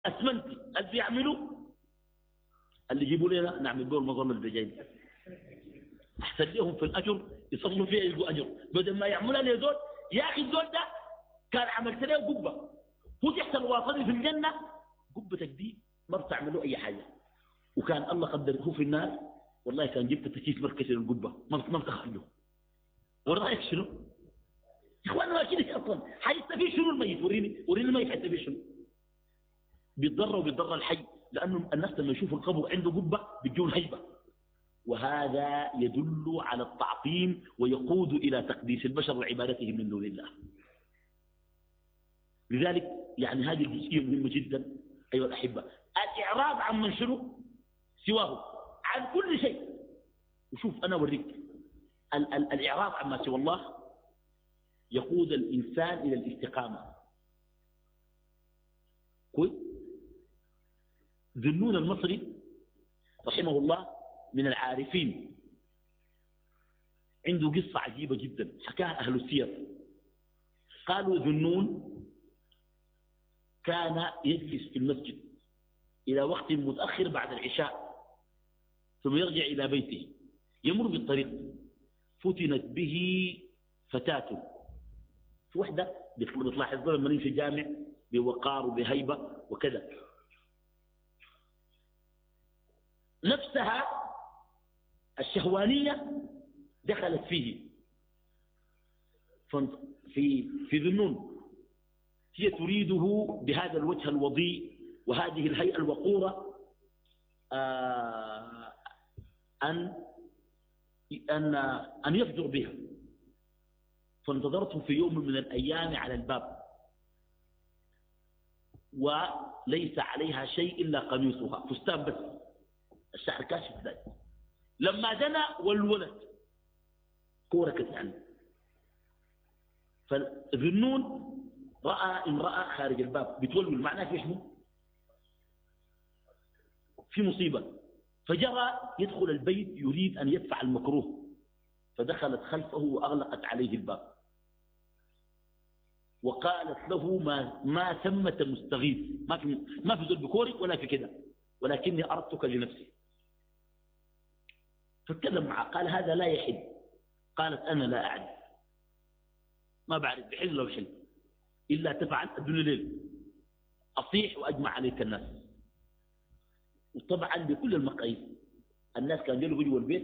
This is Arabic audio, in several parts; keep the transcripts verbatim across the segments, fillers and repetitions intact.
أسمنتي اللي بيعملوا اللي يجيبوا لنا نعمل بهم المظلة البجاين أحسن لهم في الأجر يصلوا فيها يلقوا أجر بدل ما يعملها لي دول. يا أخي الدول ده كان عملت له قبة هو تحت الواصل في الجنة قبتك دي ما بتعملوا أي حاجة وكان الله قدره في النار والله كان جبت تكييف مركز للقبة ما بتخرجه. ورأيك شنو يا إخواننا ما كده أصلا حيستفيد شنو الميت وريني وريني الميت حيستفيد شنو بيتضر وبيتضر الحي لأنه الناس لما يشوفوا القبر عنده قبة بيجون هيبة وهذا يدل على التعظيم ويقود إلى تقديس البشر وعبادتهم من دون الله. لذلك يعني هذه الجزئية مهمة جدا أيها الأحبة. الإعراض عن من شنو سواه عن كل شيء. وشوف أنا أوريك ال ال الإعراض عما سوى الله يقود الإنسان إلى الاستقامة. كويس. ذنون المصري رحمه الله من العارفين عنده قصة عجيبة جدا حكاها أهل السير. قالوا ذنون كان يجلس في المسجد إلى وقت متأخر بعد العشاء ثم يرجع إلى بيته يمر بالطريق فتنت به فتاة في وحدة بتلاحظ لما يمشي جامع بوقار وبهيبة وكذا نفسها الشهوانية دخلت فيه في في ذنون هي تريده بهذا الوجه الوضيء وهذه الهيئة الوقورة آه أن أن أن يفجر بها. فانتظرته في يوم من الأيام على الباب وليس عليها شيء إلا قميصها فستان بس الشعر كاشف ذلك. لما دنا والولد كوركت يعني فالذنون رأى امرأة خارج الباب بتولول معناه في شنو في مصيبة فجرى يدخل البيت يريد أن يدفع المكروه فدخلت خلفه وأغلقت عليه الباب وقالت له ما, ما ثمة مستغيث ما في, ما في زول بكورك ولا في كده ولكني أردتك لنفسي. فاتكلم معه قال هذا لا يحل. قالت أنا لا أعرف ما بعرف بحل لو حل إلا تفعل الدنيا ليل أصيح وأجمع عليك الناس. وطبعا بكل المقاييس الناس كانوا يلقوا جوا البيت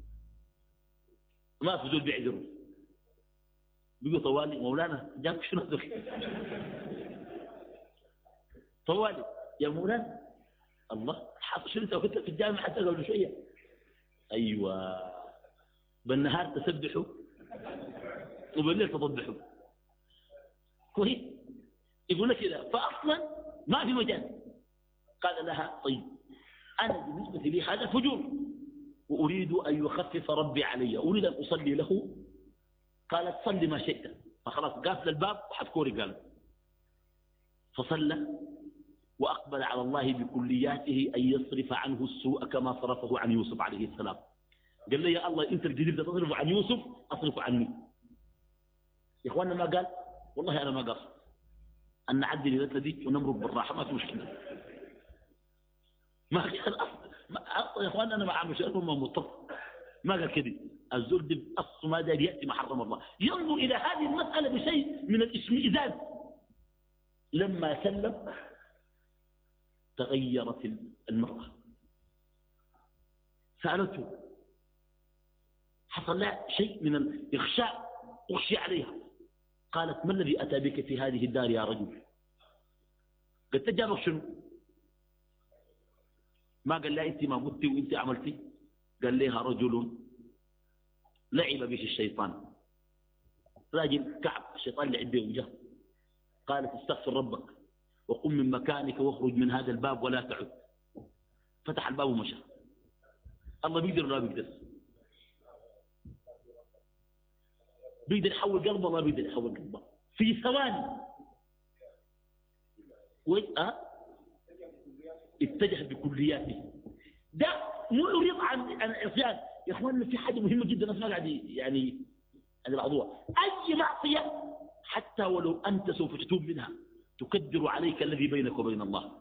ما في زول بيعذروا بيقول طوالي مولانا جابك شنو ذلك طوالي يا مولانا الله حاط شنو انت وكنت في الجامعة حتى قبل شوية أيوة بالنهار تسبحوا وبالليل تضبحوا كويس يقول لك كذا فأصلا ما في مجال. قال لها طيب أنا بالنسبة لي هذا فجور وأريد أن يخفف ربي علي أريد أن أصلي له. قالت صلي ما شئت فخلاص قافل الباب وحتكوري قال فصلى وأقبل على الله بكلياته أن يصرف عنه السوء كما صرفه عن يوسف عليه السلام. قال لي يا الله أنت الجديد تصرف عن يوسف أصرف عني. يا إخواننا ما قال والله أنا ما قصد أن نعدي لذات دي ونمرق بالراحة ما في مشكلة ما قال أصلا يا إخواننا أنا مع مشاهد ما مضطر ما قال كده. الزول دي أصل ما دار يأتي ما حرم الله. ينظر إلى هذه المسألة بشيء من الاشمئزاز. لما سلم تغيرت المرأة سألته حصل لها شيء من الإغشاء أغشي عليها. قالت ما الذي أتى بك في هذه الدار يا رجل؟ قلت تجارب شنو؟ ما قال لها أنت ما قلتي وأنت عملتي. قال لها رجل لعب به الشيطان راجل كعب الشيطان اللي عنده وجه. قالت استغفر ربك وقم من مكانك واخرج من هذا الباب ولا تعد. فتح الباب ومشى. الله بيقدر ولا بيقدر؟ بيقدر يحول قلبه ولا بيقدر يحول قلبه في ثواني. أه؟ اتجه بكلياته. ده مو يريد عن عن العصيان. يا اخواننا في حاجه مهمه جدا الناس ما قاعد يعني هذا الموضوع. اي معصيه حتى ولو انت سوف تتوب منها تكدر عليك الذي بينك وبين الله.